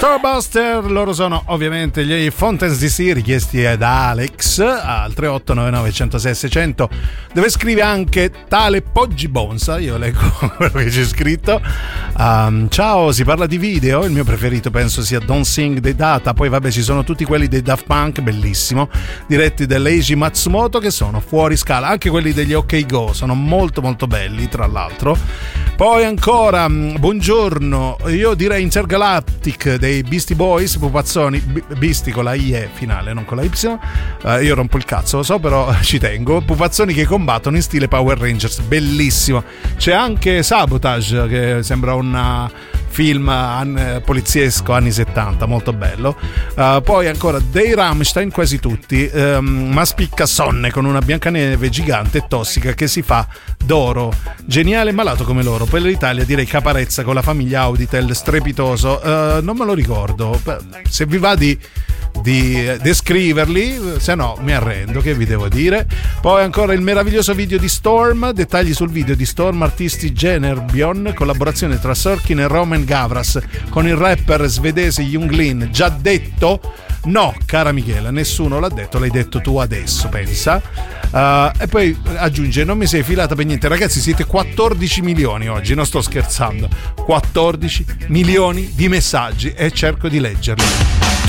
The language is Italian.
Starbuster, loro sono ovviamente gli Fountains DC, richiesti ad Alex al 3899 106 600, dove scrive anche tale Poggi Bonsa. Io leggo quello che c'è scritto. Ciao, si parla di video, il mio preferito penso sia Don't Sing dei Data, poi vabbè ci sono tutti quelli dei Daft Punk, bellissimo, diretti da Eiji Matsumoto, che sono fuori scala, anche quelli degli OK Go sono molto molto belli tra l'altro. Poi ancora buongiorno, io direi Intergalactic dei Beastie Boys, pupazzoni, Beastie con la IE finale, non con la Y, io rompo il cazzo, lo so, però ci tengo. Pupazzoni che combattono in stile Power Rangers, bellissimo. C'è anche Sabotage, che sembra un film poliziesco anni 70, molto bello. Poi ancora dei Rammstein, quasi tutti, ma spicca Sonne con una Biancaneve gigante e tossica che si fa d'oro, geniale e malato come loro. Per l'Italia direi Caparezza con la famiglia Auditel, strepitoso, non me lo ricordo, se vi va di descriverli, se no mi arrendo, che vi devo dire. Poi ancora il meraviglioso video di Storm, dettagli sul video di Storm, artisti Generbjorn, collaborazione tra Sorkin e Roman Gavras con il rapper svedese Junglin. Già detto? No, cara Michela, nessuno l'ha detto, l'hai detto tu adesso, pensa. E poi aggiunge: non mi sei filata per niente. Ragazzi, siete 14 milioni oggi, non sto scherzando, 14 milioni di messaggi e cerco di leggerli.